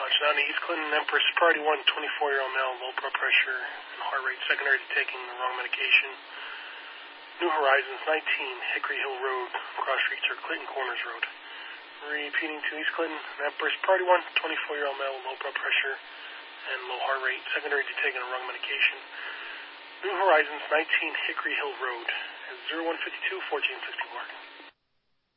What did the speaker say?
Down to East Clinton, Empress Priority 1, 24-year-old male, low blood pressure and heart rate, secondary to taking the wrong medication. New Horizons, 19, Hickory Hill Road, Cross Streets or Clinton Corners Road. Repeating to East Clinton, Empress Priority 1, 24-year-old male, low blood pressure and low heart rate, secondary to taking the wrong medication. New Horizons, 19, Hickory Hill Road, 0152-1464.